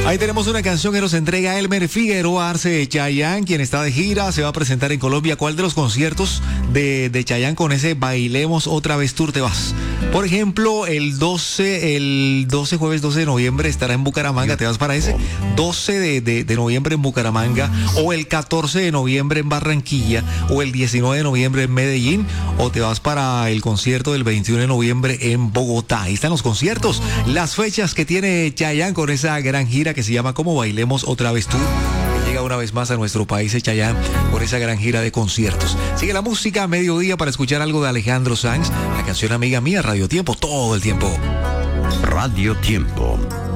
Ahí tenemos una canción que nos entrega Elmer Figueroa Arce Chayanne, quien está de gira, se va a presentar en Colombia. ¿Cuál de los conciertos de Chayanne con ese Bailemos Otra Vez Tour te vas? Por ejemplo, el 12, jueves 12 de noviembre estará en Bucaramanga, ¿te vas para ese? 12 de noviembre en Bucaramanga, o el 14 de noviembre en Barranquilla, o el 19 de noviembre en Medellín, o te vas para el concierto del 21 de noviembre en Bogotá. Ahí están los conciertos, las fechas que tiene Chayanne con esa gran gira que se llama Como Bailemos Otra Vez Tour. Llega una vez más a nuestro país Chayanne por esa gran gira de conciertos. Sigue la música a mediodía para escuchar algo de Alejandro Sanz, la canción Amiga Mía, Radio Tiempo, todo el tiempo. Radio Tiempo.